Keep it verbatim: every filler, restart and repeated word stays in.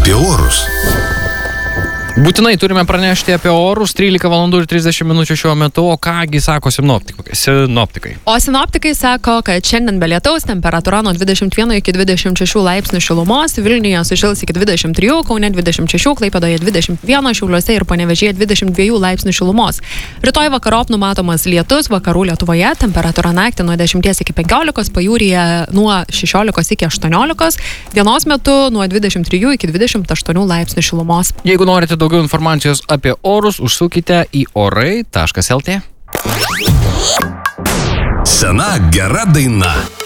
apie orus. Būtinai turime pranešti apie orus, trylika valandų ir trisdešimt minučių šiuo metu, o kągi sako sinoptikai. sinoptikai. O sinoptikai sako, kad šiandien be lietaus temperatūra nuo dvidešimt vieno iki dvidešimt šešių laipsnių šilumos, Vilniuje sušils iki dvidešimt trijų, Kaune dvidešimt šešių, Klaipėdoje dvidešimt vieno, Šiauliuose ir Panevėžyje dvidešimt dviejų laipsnių šilumos. Rytoj vakarop numatomas lietus, vakarų Lietuvoje temperatūra naktį nuo dešimties iki penkiolikos, pajūryje nuo šešiolikos iki aštuoniolikos, dienos metu nuo dvidešimt trijų iki dvidešimt aštuonių laipsnių šilumos. Jeigu norite daugiau informacijos apie orus, užsukite į orai taškas lt. Sena gera daina.